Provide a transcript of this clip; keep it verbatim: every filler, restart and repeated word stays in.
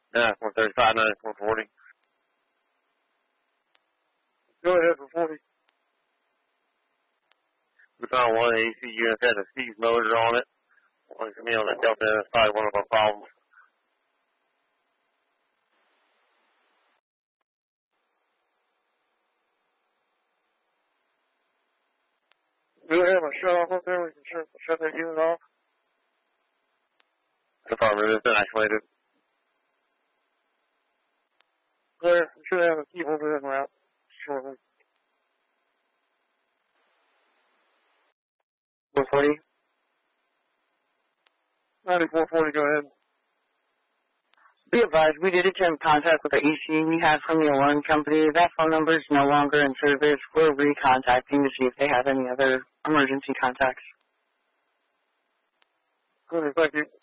nine four thirty-five, nine four forty. Go ahead for forty. We found one A C unit had a seized motor on it. One come in on that Delta, that's probably one of our problems. Do we have a shut off up there? We can shut, shut that unit off. Confirm it's been isolated. There, we should have a key holder in route shortly. four forty? ninety-four forty, go ahead. Be advised, we did attempt contact with the E C we had from the alarm company. That phone number is no longer in service. We're recontacting to see if they have any other emergency contacts. Good, thank you.